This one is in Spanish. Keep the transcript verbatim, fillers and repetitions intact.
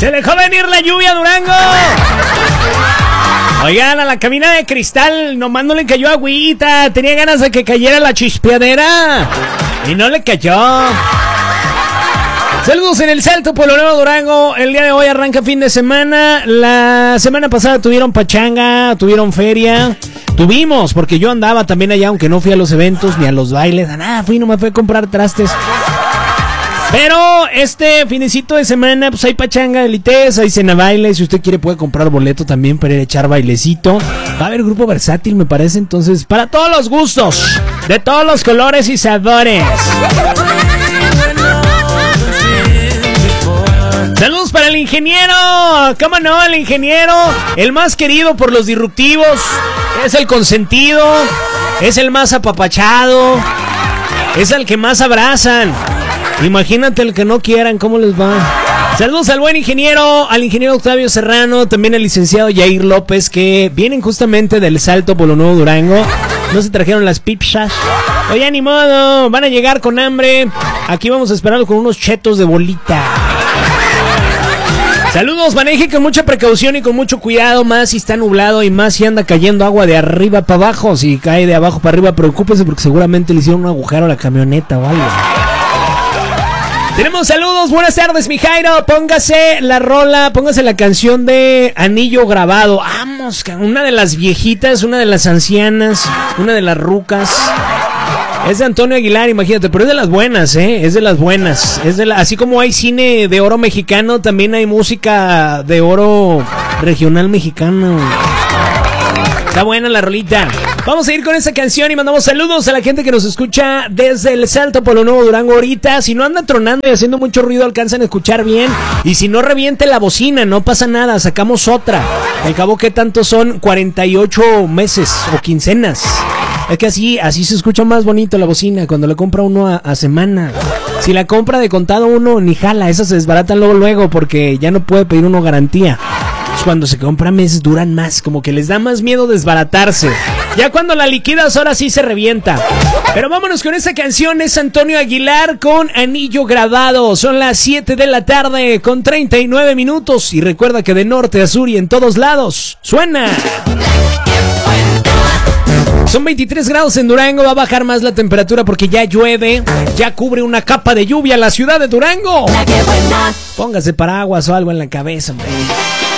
Se dejó venir la lluvia, Durango. Oigan, a la cabina de cristal nomás no le cayó agüita. Tenía ganas de que cayera la chispeadera y no le cayó. Saludos en el Salto Pueblo Nuevo, Durango. El día de hoy arranca fin de semana. La semana pasada tuvieron pachanga, tuvieron feria. Tuvimos, porque yo andaba también allá, aunque no fui a los eventos ni a los bailes. A nada, fui, no me fui a comprar trastes. Pero este finecito de semana, pues hay pachanga de lites, hay cena baile. Si usted quiere puede comprar boleto también para ir a echar bailecito. Va a haber grupo versátil, me parece. Entonces, para todos los gustos, de todos los colores y sabores. Saludos para el ingeniero. ¿Cómo no? El ingeniero, el más querido por los disruptivos. Es el consentido. Es el más apapachado. Es el que más abrazan. Imagínate el que no quieran, ¿cómo les va? Saludos al buen ingeniero, al ingeniero Octavio Serrano, también al licenciado Yair López, que vienen justamente del Salto Pueblo Nuevo, Durango. No se trajeron las pizzas. Oye, ni modo, van a llegar con hambre. Aquí vamos a esperarlo con unos chetos de bolita. Saludos, maneje con mucha precaución y con mucho cuidado, más si está nublado y más si anda cayendo agua de arriba para abajo. Si cae de abajo para arriba, preocúpese porque seguramente le hicieron un agujero a la camioneta o algo. Tenemos saludos, buenas tardes, mi Jairo. Póngase la rola, póngase la canción de Anillo Grabado. Vamos, una de las viejitas, una de las ancianas, una de las rucas. Es de Antonio Aguilar, imagínate, pero es de las buenas, ¿eh? Es de las buenas. Es de la, así como hay cine de oro mexicano, también hay música de oro regional mexicano. Está buena la rolita. Vamos a ir con esa canción y mandamos saludos a la gente que nos escucha desde el Salto Pueblo Nuevo, Durango ahorita. Si no anda tronando y haciendo mucho ruido, alcanzan a escuchar bien. Y si no, reviente la bocina, no pasa nada, sacamos otra. Al cabo, ¿qué tanto son? cuarenta y ocho meses o quincenas. Es que así, así se escucha más bonito la bocina cuando la compra uno a, a semana. Si la compra de contado uno ni jala, esas se desbaratan luego luego porque ya no puede pedir uno garantía. Cuando se compra meses duran más, como que les da más miedo desbaratarse. Ya cuando la liquidas ahora sí se revienta. Pero vámonos con esa canción, es Antonio Aguilar con Anillo Grabado. Son las siete de la tarde con treinta y nueve minutos. Y recuerda que de norte a sur y en todos lados suena. Son veintitrés grados en Durango, va a bajar más la temperatura porque ya llueve, ya cubre una capa de lluvia la ciudad de Durango. Póngase paraguas o algo en la cabeza, hombre.